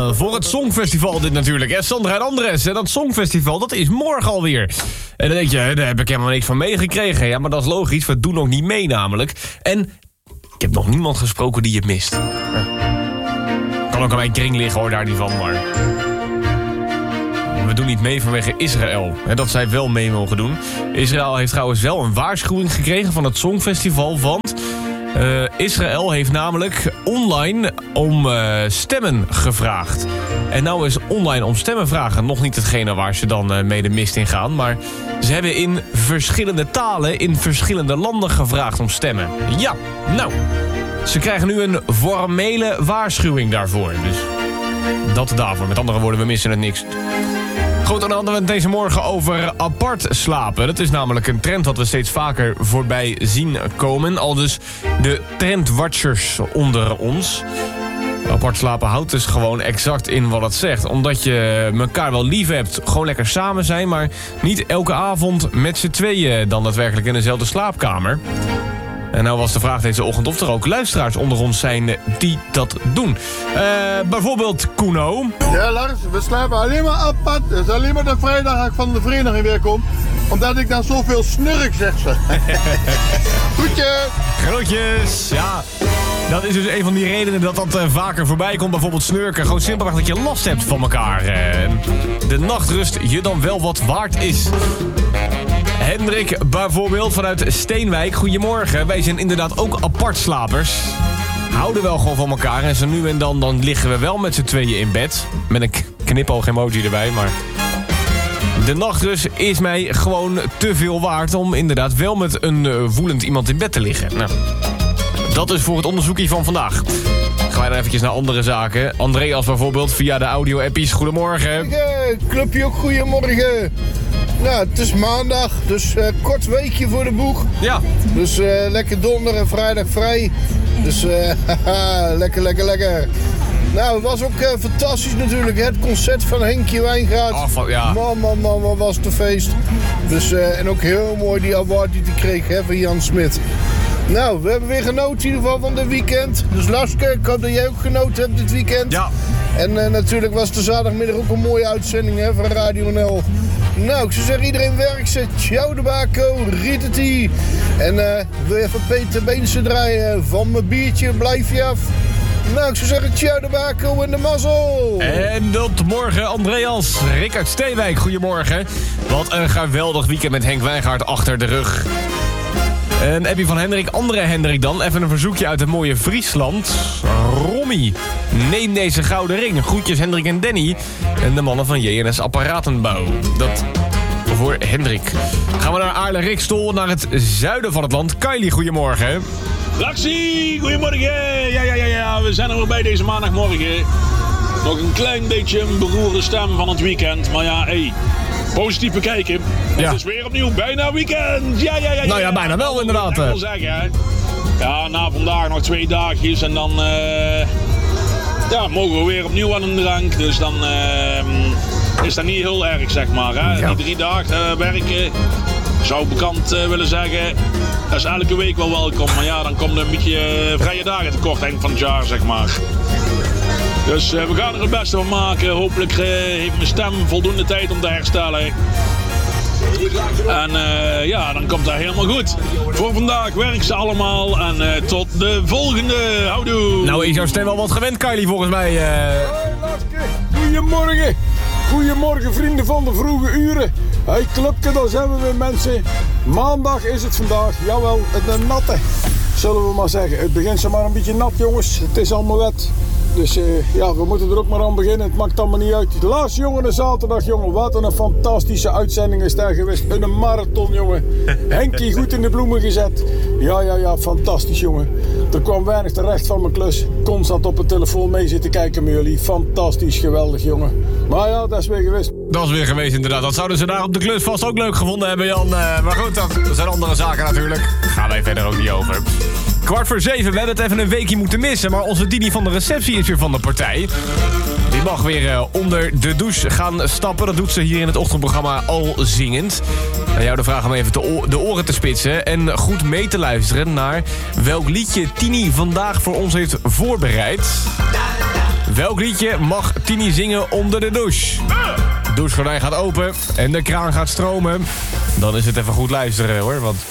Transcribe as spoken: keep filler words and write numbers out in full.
Ja, voor het Songfestival dit natuurlijk. Hè? Sandra en Andres, en dat Songfestival, dat is morgen alweer. En dan denk je, daar heb ik helemaal niks van meegekregen. Ja, maar dat is logisch, we doen ook niet mee namelijk. En ik heb nog niemand gesproken die het mist. Ja. Kan ook aan mijn kring liggen hoor, daar niet van, maar... We doen niet mee vanwege Israël. Hè, dat zij wel mee mogen doen. Israël heeft trouwens wel een waarschuwing gekregen van het Songfestival, want... Uh, Israël heeft namelijk online om uh, stemmen gevraagd. En nou is online om stemmen vragen nog niet hetgene waar ze dan uh, mee de mist in gaan. Maar ze hebben in verschillende talen in verschillende landen gevraagd om stemmen. Ja, nou, ze krijgen nu een formele waarschuwing daarvoor. Dus dat daarvoor. Met andere woorden, we missen het niks. Goed, dan hadden we het deze morgen over apart slapen. Dat is namelijk een trend wat we steeds vaker voorbij zien komen. Al dus de trendwatchers onder ons. Apart slapen houdt dus gewoon exact in wat het zegt. Omdat je elkaar wel lief hebt, gewoon lekker samen zijn... maar niet elke avond met z'n tweeën dan daadwerkelijk in dezelfde slaapkamer. En nou was de vraag deze ochtend of er ook luisteraars onder ons zijn die dat doen. Uh, bijvoorbeeld Kuno. Ja, Lars, we slapen alleen maar apart. Het is alleen maar de vrijdag dat ik van de vereniging weer kom. Omdat ik dan zoveel snurk, zegt ze. Groetjes. Groetjes. Ja, dat is dus een van die redenen dat dat uh, vaker voorbij komt. Bijvoorbeeld snurken. Gewoon simpelweg dat je last hebt van elkaar. Uh, de nachtrust je dan wel wat waard is. Hendrik bijvoorbeeld vanuit Steenwijk. Goedemorgen. Wij zijn inderdaad ook apartslapers. Houden wel gewoon van elkaar. En zo nu en dan, dan liggen we wel met z'n tweeën in bed. Met een knipoog-emoji erbij, maar... De nachtrust is mij gewoon te veel waard om inderdaad wel met een uh, woelend iemand in bed te liggen. Nou, dat is voor het onderzoekje van vandaag. Gaan wij dan eventjes naar andere zaken. Andreas bijvoorbeeld via de audio-appies. Goedemorgen. Hey, clubje ook goedemorgen. Nou, het is maandag, dus uh, kort weekje voor de boeg. Ja. Dus uh, lekker donderdag en vrijdag vrij. Dus uh, haha, lekker, lekker, lekker. Nou, het was ook uh, fantastisch natuurlijk, hè? Het concert van Henkie Wijngaard. Oh, van, ja. Man, man, man, wat was het een feest. Dus, uh, en ook heel mooi die award die hij kreeg, hè, van Jan Smit. Nou, we hebben weer genoten in ieder geval van dit weekend. Dus Laske, ik hoop dat jij ook genoten hebt dit weekend. Ja. En uh, natuurlijk was de zaterdagmiddag ook een mooie uitzending, hè, van Radio N L. Nou, ik zou zeggen, iedereen werkt ze. Ciao de Baco, Ritati. En uh, wil je even Peter Beense draaien van mijn biertje, blijf je af. Nou, ik zou zeggen, ciao de Baco en de mazzel. En tot morgen, Andreas. Rick uit Steenwijk, goedemorgen. Wat een geweldig weekend met Henk Wijngaard achter de rug. Een appie van Hendrik, andere Hendrik dan. Even een verzoekje uit het mooie Friesland. Rommie, neem deze gouden ring. Groetjes Hendrik en Danny. En de mannen van J N S Apparatenbouw. Dat voor Hendrik. Gaan we naar Aarle-Rikstol, naar het zuiden van het land. Kylie, goedemorgen. Laxie, goedemorgen. Ja, ja, ja, ja, we zijn er weer bij deze maandagmorgen. Nog een klein beetje een beroerde stem van het weekend. Maar ja, hé, hey, positief bekijken. Ja. Het is weer opnieuw bijna weekend. Ja, ja, ja. ja. Nou ja, bijna wel inderdaad. Ik wil zeggen, hè. Ja, na vandaag nog twee dagjes en dan uh, ja, mogen we weer opnieuw aan een drank. Dus dan uh, is dat niet heel erg, zeg maar. Hè. Ja. Die drie dagen uh, werken, zou bekend uh, willen zeggen, dat is elke week wel welkom. Maar ja, dan komt er een beetje uh, vrije dagen tekort eind van het jaar, zeg maar. Dus uh, we gaan er het beste van maken. Hopelijk uh, heeft mijn stem voldoende tijd om te herstellen. En uh, ja, dan komt dat helemaal goed. Voor vandaag werken ze allemaal. En uh, tot de volgende. Houdoe. Nou, is jouw stem wel wat gewend, Kylie, volgens mij. Uh... Hoi, Laske. Goedemorgen. Goedemorgen, vrienden van de vroege uren. Hey, clubje, daar zijn we weer, mensen. Maandag is het vandaag. Jawel, het natte. Zullen we maar zeggen. Het begint zomaar een beetje nat, jongens. Het is allemaal wet. Dus uh, ja, we moeten er ook maar aan beginnen. Het maakt allemaal niet uit. De laatste jongen, de zaterdag, jongen. Wat een fantastische uitzending is daar geweest. Een marathon, jongen. Henkie goed in de bloemen gezet. Ja, ja, ja, fantastisch, jongen. Er kwam weinig terecht van mijn klus. Constant op een telefoon mee zitten kijken met jullie. Fantastisch, geweldig, jongen. Maar ja, dat is weer geweest. Dat is weer geweest, inderdaad. Dat zouden ze daar op de klus vast ook leuk gevonden hebben, Jan. Uh, maar goed, dat, dat zijn andere zaken natuurlijk. Gaan wij verder ook niet over. Kwart voor zeven, we hebben het even een weekje moeten missen. Maar onze Dini van de receptie is weer van de partij. Die mag weer uh, onder de douche gaan stappen. Dat doet ze hier in het ochtendprogramma al zingend. Aan jou de vraag om even de, o- de oren te spitsen. En goed mee te luisteren naar welk liedje Tini vandaag voor ons heeft voorbereid. Welk liedje mag Tini zingen onder de douche? De douchegordijn gaat open en de kraan gaat stromen. Dan is het even goed luisteren hoor, want